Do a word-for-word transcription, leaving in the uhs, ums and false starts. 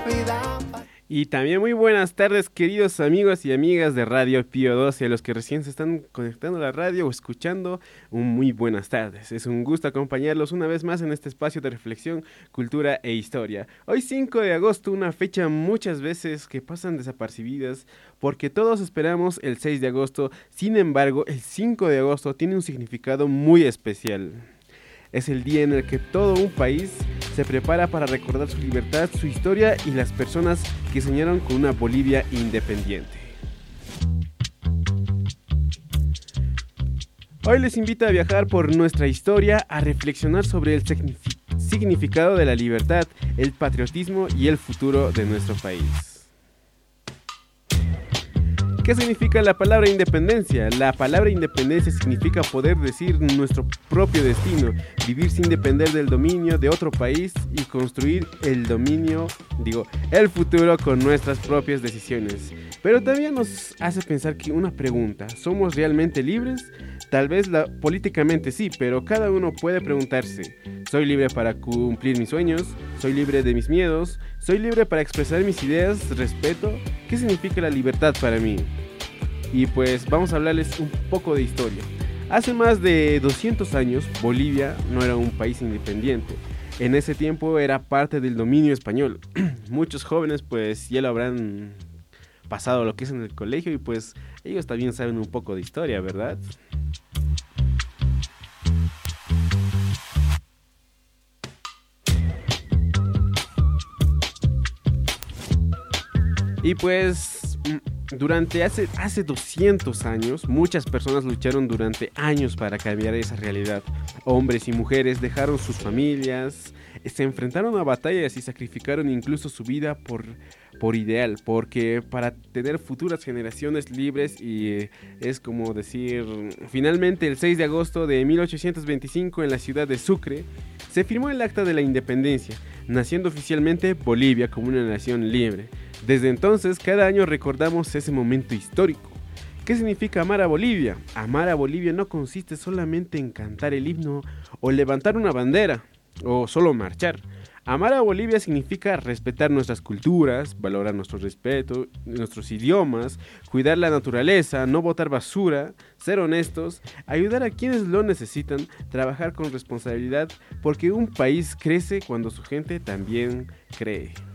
Y también muy buenas tardes, queridos amigos y amigas de Radio Pío doce, a los que recién se están conectando a la radio o escuchando, un muy buenas tardes. Es un gusto acompañarlos una vez más en este espacio de reflexión, cultura e historia. Hoy cinco de agosto, una fecha muchas veces que pasan desapercibidas porque todos esperamos el seis de agosto, sin embargo, el cinco de agosto tiene un significado muy especial. Es el día en el que todo un país se prepara para recordar su libertad, su historia y las personas que soñaron con una Bolivia independiente. Hoy les invito a viajar por nuestra historia, a reflexionar sobre el significado de la libertad, el patriotismo y el futuro de nuestro país. ¿Qué significa la palabra independencia? La palabra independencia significa poder decir nuestro propio destino, vivir sin depender del dominio de otro país y construir el dominio, digo, el futuro con nuestras propias decisiones. Pero también nos hace pensar que una pregunta, ¿somos realmente libres? Tal vez la, políticamente sí, pero cada uno puede preguntarse, ¿soy libre para cumplir mis sueños? ¿Soy libre de mis miedos? ¿Soy libre para expresar mis ideas? ¿Respeto? ¿Qué significa la libertad para mí? Y pues vamos a hablarles un poco de historia. Hace más de doscientos años, Bolivia no era un país independiente. En ese tiempo era parte del dominio español. Muchos jóvenes pues ya lo habrán pasado lo que es en el colegio y pues ellos también saben un poco de historia, ¿verdad? Y pues durante hace, hace doscientos años, muchas personas lucharon durante años para cambiar esa realidad. Hombres y mujeres dejaron sus familias, se enfrentaron a batallas y sacrificaron incluso su vida por, por ideal, porque para tener futuras generaciones libres y eh, es como decir, finalmente el seis de agosto de mil ochocientos veinticinco en la ciudad de Sucre, se firmó el Acta de la Independencia, naciendo oficialmente Bolivia como una nación libre. Desde entonces, cada año recordamos ese momento histórico. ¿Qué significa amar a Bolivia? Amar a Bolivia no consiste solamente en cantar el himno o levantar una bandera o solo marchar. Amar a Bolivia significa respetar nuestras culturas, valorar nuestro respeto, nuestros idiomas, cuidar la naturaleza, no botar basura, ser honestos, ayudar a quienes lo necesitan, trabajar con responsabilidad, porque un país crece cuando su gente también cree.